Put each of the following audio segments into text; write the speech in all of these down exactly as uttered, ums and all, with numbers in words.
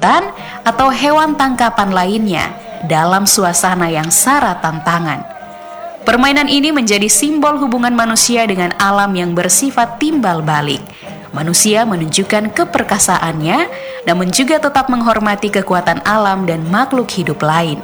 hutan atau hewan tangkapan lainnya dalam suasana yang syarat tantangan. Permainan ini menjadi simbol hubungan manusia dengan alam yang bersifat timbal balik. Manusia menunjukkan keperkasaannya, namun juga tetap menghormati kekuatan alam dan makhluk hidup lain.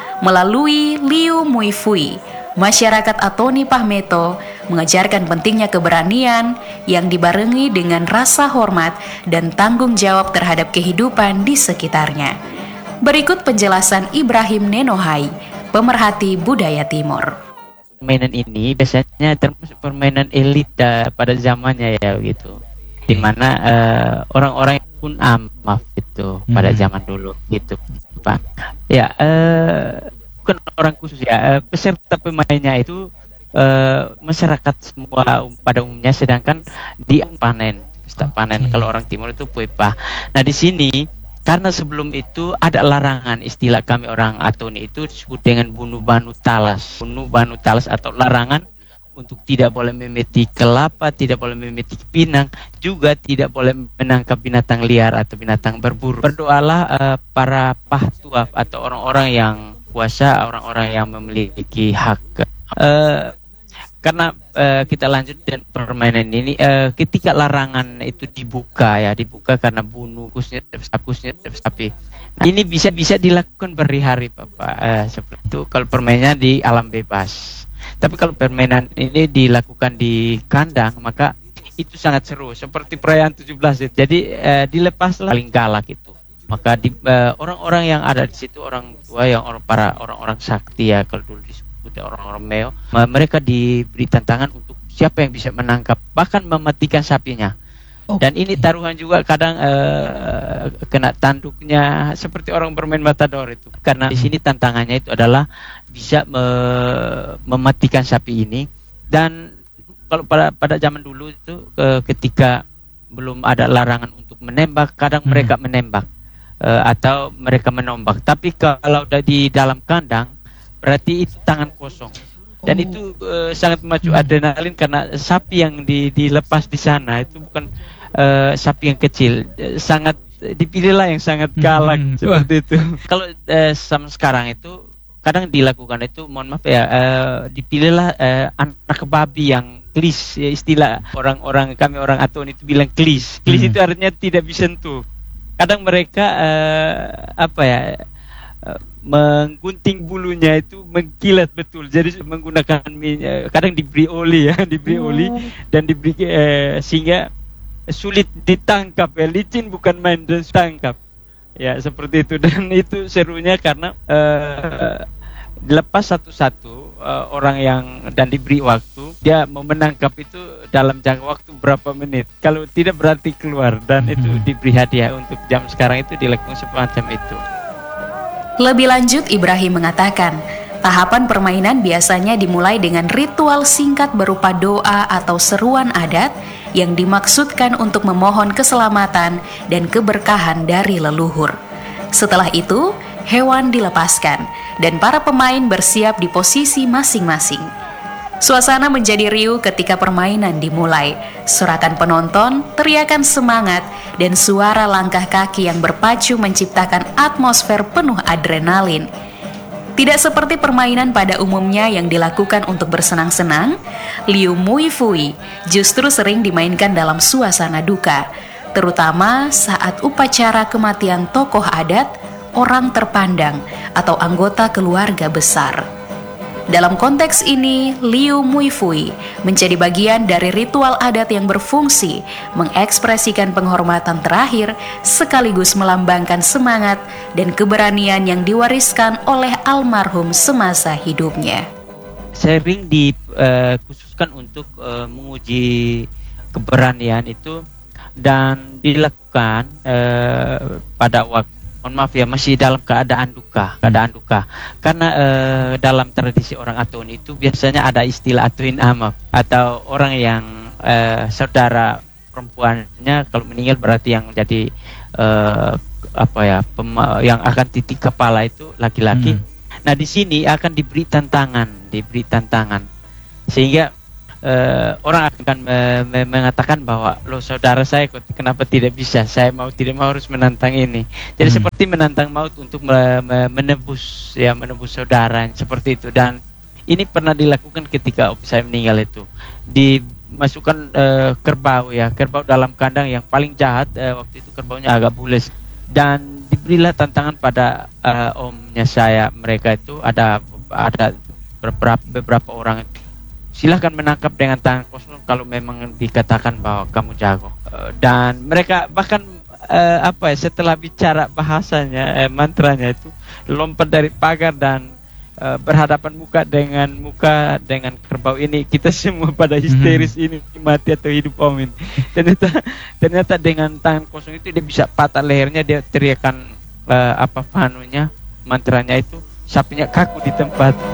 Melalui Liu Mui Fui, masyarakat Atoni Pahmeto mengajarkan pentingnya keberanian yang dibarengi dengan rasa hormat dan tanggung jawab terhadap kehidupan di sekitarnya. Berikut penjelasan Ibrahim Nenohai, pemerhati budaya Timur. Permainan ini biasanya termasuk permainan elit uh, pada zamannya ya gitu, di mana uh, orang-orang pun amaf itu hmm. pada zaman dulu gitu, Pak. Ya, uh, bukan orang khusus ya, uh, peserta pemainnya itu Uh, masyarakat semua um, pada umumnya, sedangkan di panen, pesta panen. Okay. Kalau orang timur itu puepa. Nah di sini karena sebelum itu ada larangan, istilah kami orang Atoni itu disebut dengan bunuh banu talas, bunuh banu talas atau larangan untuk tidak boleh memetik kelapa, tidak boleh memetik pinang, juga tidak boleh menangkap binatang liar atau binatang berburu. Berdoalah uh, para pahtuaf atau orang-orang yang kuasa, orang-orang yang memiliki hak. Uh, Karena uh, kita lanjut dengan permainan ini, uh, ketika larangan itu dibuka ya, dibuka karena bunuh kusnya, kusnya sapi. Nah, ini bisa bisa dilakukan berhari-hari, Bapak. Uh, seperti itu kalau permainannya di alam bebas. Tapi kalau permainan ini dilakukan di kandang, maka itu sangat seru. Seperti perayaan tujuh belas. Jadi uh, dilepaslah paling galak itu. Maka di, uh, orang-orang yang ada di situ, orang tua yang orang para orang-orang sakti ya, kalau dulu disebut orang-orang Meo, mereka diberi tantangan untuk siapa yang bisa menangkap bahkan mematikan sapinya. Okay. Dan ini taruhan juga kadang uh, kena tanduknya seperti orang bermain matador itu. Karena di sini tantangannya itu adalah bisa me- mematikan sapi ini. Dan kalau pada pada zaman dulu itu uh, ketika belum ada larangan untuk menembak, kadang hmm. mereka menembak uh, atau mereka menombak. Tapi kalau udah di dalam kandang berarti itu tangan kosong, dan oh. itu uh, sangat memacu adrenalin karena sapi yang di, dilepas di sana itu bukan uh, sapi yang kecil, uh, sangat dipilihlah yang sangat galak hmm. seperti itu. Kalau uh, sama sekarang itu kadang dilakukan itu, mohon maaf ya, uh, dipilihlah uh, anak babi yang klis, ya, istilah orang-orang kami orang Atoni itu bilang klis. Klis hmm. itu artinya tidak disentuh. Kadang mereka uh, apa ya? Uh, menggunting bulunya itu mengkilat betul, jadi menggunakan minyak, kadang diberi oli ya, diberi oh. oli dan diberi eh, sehingga sulit ditangkap ya, licin bukan main dan tangkap ya, seperti itu. Dan itu serunya karena eh, dilepas satu-satu eh, orang yang dan diberi waktu, dia mau menangkap itu dalam jangka waktu berapa menit, kalau tidak berarti keluar, dan hmm. itu diberi hadiah. Untuk jam sekarang itu dilakukan semacam itu. Lebih lanjut, Ibrahim mengatakan, tahapan permainan biasanya dimulai dengan ritual singkat berupa doa atau seruan adat yang dimaksudkan untuk memohon keselamatan dan keberkahan dari leluhur. Setelah itu, hewan dilepaskan dan para pemain bersiap di posisi masing-masing. Suasana menjadi riuh ketika permainan dimulai. Sorakan penonton, teriakan semangat, dan suara langkah kaki yang berpacu menciptakan atmosfer penuh adrenalin. Tidak seperti permainan pada umumnya yang dilakukan untuk bersenang-senang, Liu Mui Fui justru sering dimainkan dalam suasana duka, terutama saat upacara kematian tokoh adat, orang terpandang, atau anggota keluarga besar. Dalam konteks ini, Liu Mui Fui menjadi bagian dari ritual adat yang berfungsi mengekspresikan penghormatan terakhir sekaligus melambangkan semangat dan keberanian yang diwariskan oleh almarhum semasa hidupnya. Sering dikhususkan uh, untuk uh, menguji keberanian itu, dan dilakukan uh, pada waktu, mohon maaf ya, masih dalam keadaan duka, keadaan duka. Karena eh, dalam tradisi orang Atoni itu biasanya ada istilah atuin amaf, atau orang yang eh, saudara perempuannya kalau meninggal berarti yang jadi eh, apa ya, pema- yang akan titik kepala itu laki-laki. Hmm. Nah di sini akan diberi tantangan, diberi tantangan sehingga uh, orang akan me- me- mengatakan bahwa lo saudara saya kok kenapa tidak bisa, saya mau tidak mau harus menantang ini. Jadi hmm. seperti menantang maut untuk me- me- menebus ya menebus saudara seperti itu. Dan ini pernah dilakukan ketika opsi saya meninggal itu, dimasukkan uh, kerbau ya kerbau dalam kandang yang paling jahat, uh, waktu itu kerbaunya agak bules, dan diberilah tantangan pada uh, omnya saya, mereka itu ada ada beberapa beberapa orang, silahkan menangkap dengan tangan kosong kalau memang dikatakan bahwa kamu jago. Uh, dan mereka bahkan uh, apa ya setelah bicara bahasanya eh, mantranya itu lompat dari pagar dan uh, berhadapan muka dengan muka dengan kerbau ini. Kita semua pada histeris, hmm. ini mati atau hidup om ini. Ternyata ternyata dengan tangan kosong itu dia bisa patah lehernya, dia teriakan uh, apa panunya mantranya itu, sapinya kaku di tempat.